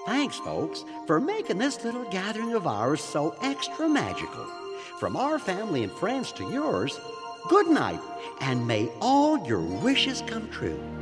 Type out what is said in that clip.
Thanks, folks, for making this little gathering of ours so extra magical. From our family and friends to yours, good night, and may all your wishes come true.